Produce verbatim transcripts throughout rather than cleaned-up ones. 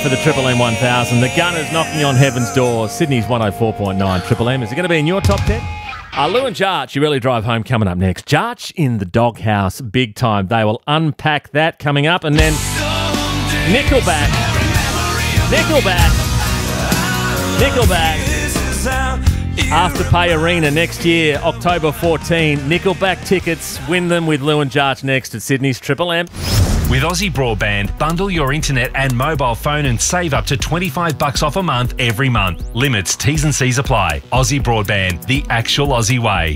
For the Triple M one thousand, the Gunners knocking on heaven's door. Sydney's one oh four point nine Triple M. Is it going to be in your top ten? Uh, Lou and Jarch, you really drive home coming up next. Jarch in the doghouse, big time. They will unpack that coming up. And then Nickelback. Nickelback. Nickelback. Afterpay Arena next year, October fourteenth. Nickelback tickets. Win them with Lou and Jarch next at Sydney's Triple M. With Aussie Broadband, bundle your internet and mobile phone and save up to twenty-five bucks off a month every month. Limits, T's and C's apply. Aussie Broadband, the actual Aussie way.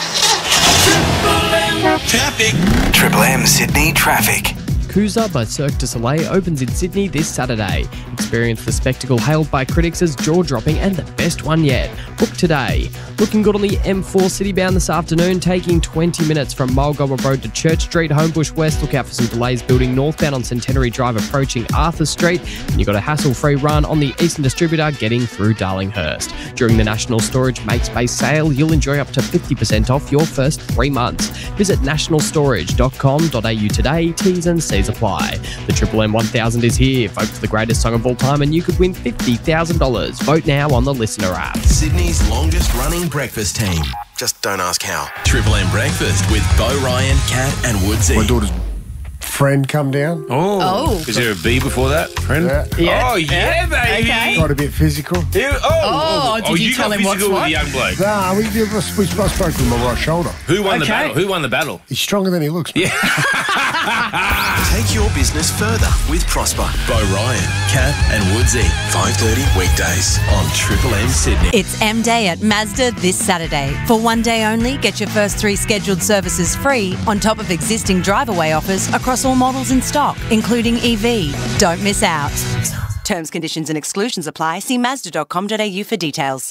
Traffic. Triple M Sydney traffic. Cruiser by Cirque du Soleil opens in Sydney this Saturday. Experience the spectacle hailed by critics as jaw-dropping and the best one yet. Book today. Looking good on the M four citybound this afternoon, taking twenty minutes from Mulgoa Road to Church Street, Homebush West. Look out for some delays building northbound on Centenary Drive approaching Arthur Street. And you've got a hassle-free run on the Eastern Distributor getting through Darlinghurst. During the National Storage Make Space sale, you'll enjoy up to fifty percent off your first three months. Visit national storage dot com dot a u today. T's and C's apply. The Triple M one thousand is here. Vote for the greatest song of all time and you could win fifty thousand dollars. Vote now on the Listener app. Sydney's longest running breakfast team. Just don't ask how. Triple M Breakfast with Bo Ryan, Kat and Woodsy. My daughter's friend come down. Oh. Oh. Is there a B before that? Friend? Yeah. Yeah. Oh, yeah, baby. Okay. Got a bit physical. Yeah, oh, Oh, did you you tell got him what's physical what? with the young bloke. Nah, we, we, we, we spoke with my right shoulder. Who won the Okay. battle? Who won the battle? He's stronger than he looks. Yeah. Take your business further with Prosper. Bo Ryan, Kat and Woodsy. five thirty weekdays on Triple M Sydney. It's M Day at Mazda this Saturday. For one day only, get your first three scheduled services free on top of existing drive-away offers across all models in stock, including E V. Don't miss out. Terms, conditions and exclusions apply. See mazda dot com dot a u for details.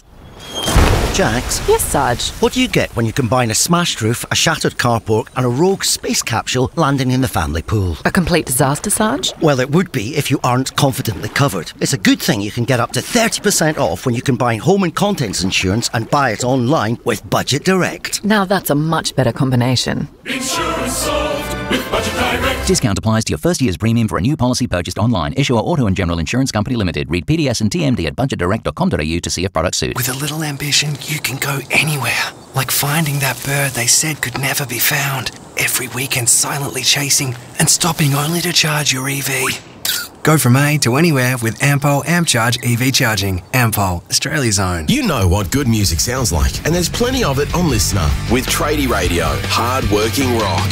Jax, Yes, Sarge. what do you get when you combine a smashed roof, a shattered carport and a rogue space capsule landing in the family pool? A complete disaster, Sarge? Well, it would be if you aren't confidently covered. It's a good thing you can get up to thirty percent off when you combine home and contents insurance and buy it online with Budget Direct. Now that's a much better combination. Insurance solved with Budget Direct. Discount applies to your first year's premium for a new policy purchased online. Issuer Auto and General Insurance Company Limited. Read P D S and T M D at budget direct dot com dot a u to see if products suit. With a little ambition, you can go anywhere. Like finding that bird they said could never be found. Every weekend silently chasing and stopping only to charge your E V. Go from A to anywhere with Ampol AmpCharge E V charging. Ampol, Australia's own. You know what good music sounds like, and there's plenty of it on Listener with Tradie Radio. Hard-working rock.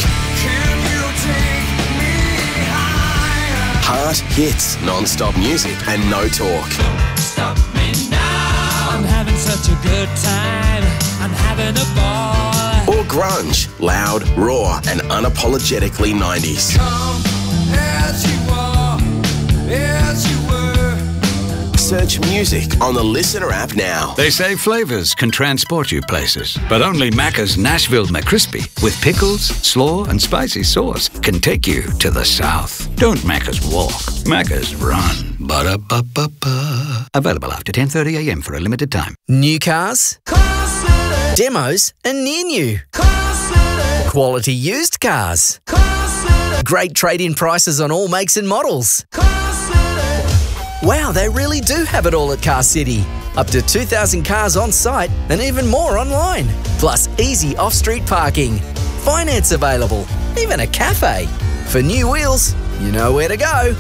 Heart hits, non-stop music, and no talk. Stop me now. I'm having such a good time. I'm having a ball. Or grunge, loud, raw, and unapologetically nineties. Come as you are, as you were. Search music on the Listener app now. They say flavours can transport you places, but only Macca's Nashville McCrispy with pickles, slaw and spicy sauce can take you to the south. Don't Macca's walk, Macca's run. Ba-da-ba-ba-ba. Available after ten thirty a m for a limited time. New cars, demos and near new. Quality used cars. Great trade-in prices on all makes and models. Wow, they really do have it all at Car City. Up to two thousand cars on site and even more online. Plus easy off-street parking. Finance available. Even a cafe. For new wheels, you know where to go.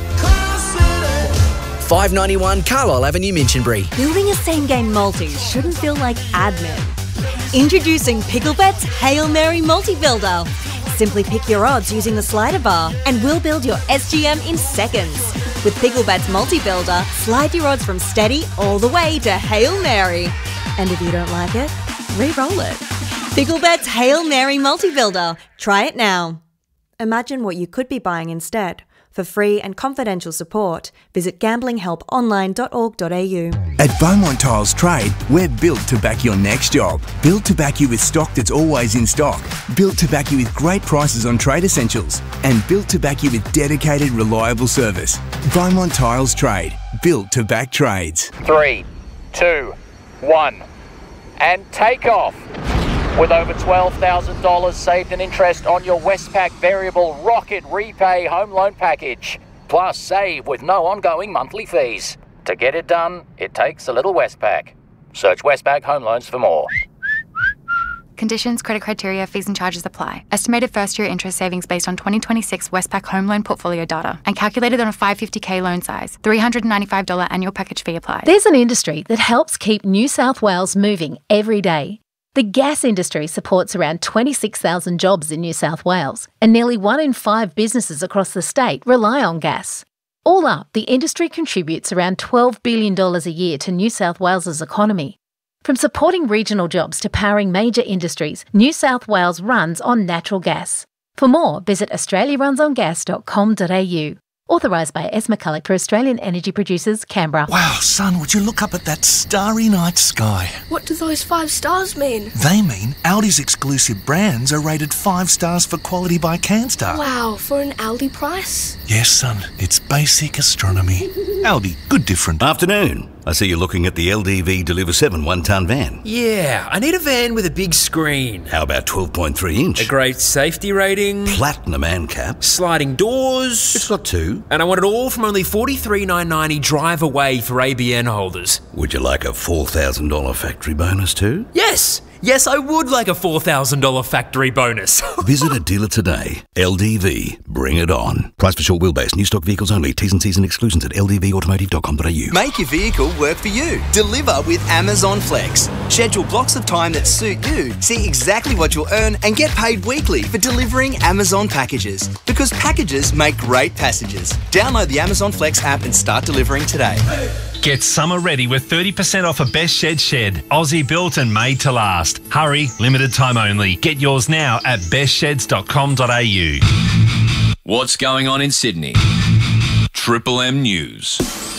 five ninety-one Carlisle Avenue, Minchinbury. Building a same-game multi shouldn't feel like admin. Introducing Picklebet's Hail Mary Multi-Builder. Simply pick your odds using the slider bar and we'll build your S G M in seconds. With Picklebet's Multi-Builder, slide your odds from steady all the way to Hail Mary. And if you don't like it, re-roll it. Picklebet's Hail Mary Multi-Builder. Try it now. Imagine what you could be buying instead. For free and confidential support, visit gambling help online dot org dot a u. At Beaumont Tiles Trade, we're built to back your next job. Built to back you with stock that's always in stock. Built to back you with great prices on trade essentials. And built to back you with dedicated, reliable service. Beaumont Tiles Trade. Built to back trades. Three, two, one, and take off. With over twelve thousand dollars saved in interest on your Westpac Variable Rocket Repay Home Loan Package. Plus, save with no ongoing monthly fees. To get it done, it takes a little Westpac. Search Westpac Home Loans for more. Conditions, credit criteria, fees and charges apply. Estimated first-year interest savings based on twenty twenty-six Westpac home loan portfolio data and calculated on a five hundred fifty thousand loan size. three hundred ninety-five dollars annual package fee applies. There's an industry that helps keep New South Wales moving every day. The gas industry supports around twenty-six thousand jobs in New South Wales, and nearly one in five businesses across the state rely on gas. All up, the industry contributes around twelve billion dollars a year to New South Wales's economy. From supporting regional jobs to powering major industries, New South Wales runs on natural gas. For more, visit australia runs on gas dot com dot a u. Authorised by S. McCulloch for Australian Energy Producers, Canberra. Wow, son, would you look up at that starry night sky? What do those five stars mean? They mean Aldi's exclusive brands are rated five stars for quality by CanStar. Wow, for an Aldi price? Yes, son, it's basic astronomy. Aldi, good different. Afternoon. I see you're looking at the L D V Deliver seven one-tonne van. Yeah, I need a van with a big screen. How about twelve point three inch? A great safety rating. Platinum ANCAP. Sliding doors. It's got two. And I want it all from only forty-three thousand nine hundred ninety drive away for A B N holders. Would you like a four thousand dollars factory bonus too? Yes! Yes, I would like a four thousand dollars factory bonus. Visit a dealer today. L D V. Bring it on. Price for short wheelbase. New stock vehicles only. T's and C's and exclusions at l d v automotive dot com dot a u. Make your vehicle work for you. Deliver with Amazon Flex. Schedule blocks of time that suit you. See exactly what you'll earn and get paid weekly for delivering Amazon packages. Because packages make great passages. Download the Amazon Flex app and start delivering today. Get summer ready with thirty percent off a Best Shed Shed. Aussie built and made to last. Hurry, limited time only. Get yours now at best sheds dot com dot a u. What's going on in Sydney? Triple M News.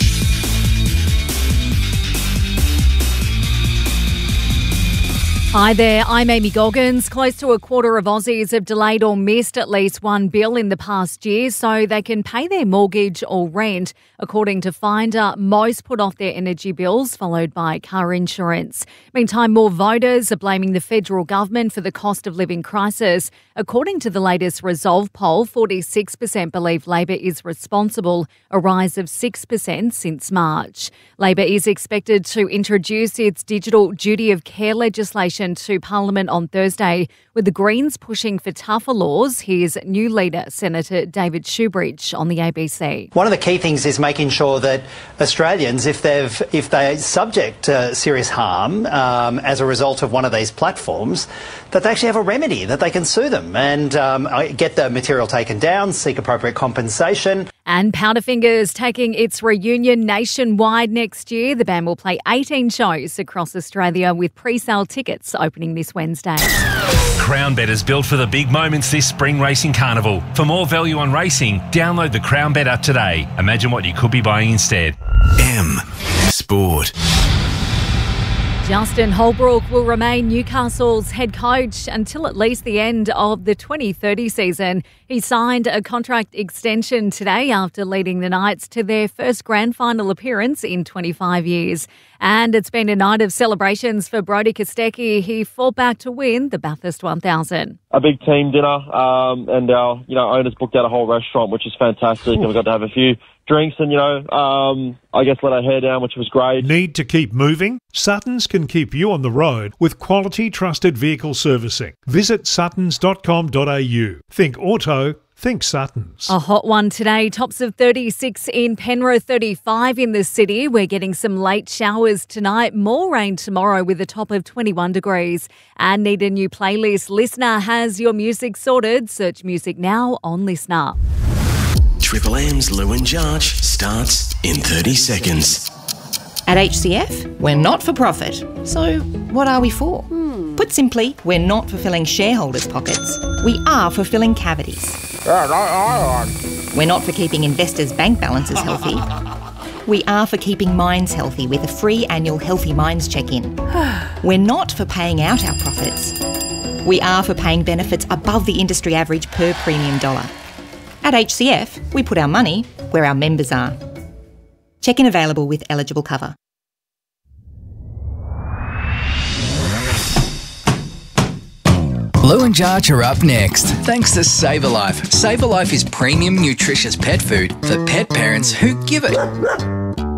Hi there, I'm Amy Goggins. Close to a quarter of Aussies have delayed or missed at least one bill in the past year so they can pay their mortgage or rent. According to Finder, most put off their energy bills, followed by car insurance. Meantime, more voters are blaming the federal government for the cost of living crisis. According to the latest Resolve poll, forty-six percent believe Labor is responsible, a rise of six percent since March. Labor is expected to introduce its digital duty of care legislation to Parliament on Thursday, with the Greens pushing for tougher laws. Here's new leader, Senator David Shoebridge, on the A B C. One of the key things is making sure that Australians, if they've if they're subject to serious harm um, as a result of one of these platforms, that they actually have a remedy, that they can sue them and um, get the material taken down, seek appropriate compensation. And Powderfingers taking its reunion nationwide next year. The band will play eighteen shows across Australia with pre-sale tickets opening this Wednesday. Crown Bet is built for the big moments this spring racing carnival. For more value on racing, download the Crown Bet app today. Imagine what you could be buying instead. M Sport. Justin Holbrook will remain Newcastle's head coach until at least the end of the twenty thirty season. He signed a contract extension today after leading the Knights to their first grand final appearance in twenty-five years. And it's been a night of celebrations for Brodie Kostecki. He fought back to win the Bathurst one thousand. A big team dinner, um, and our you know owners booked out a whole restaurant, which is fantastic. And we got to have a few drinks and, you know, um, I guess let our hair down, which was great. Need to keep moving? Suttons can keep you on the road with quality, trusted vehicle servicing. Visit suttons dot com dot a u. Think auto, think Suttons. A hot one today. Tops of thirty-six in Penrith, thirty-five in the city. We're getting some late showers tonight. More rain tomorrow with a top of twenty-one degrees. And need a new playlist? Listener has your music sorted. Search music now on Listener. Triple M's Lou and Jarch starts in thirty seconds. At H C F, we're not for profit. So what are we for? Hmm. Put simply, we're not for filling shareholders' pockets. We are for filling cavities. We're not for keeping investors' bank balances healthy. We are for keeping minds healthy with a free annual Healthy Minds check-in. We're not for paying out our profits. We are for paying benefits above the industry average per premium dollar. At H C F, we put our money where our members are. Check-in available with eligible cover. Lou and Jarch are up next, thanks to SavourLife. SavourLife is premium, nutritious pet food for pet parents who give it.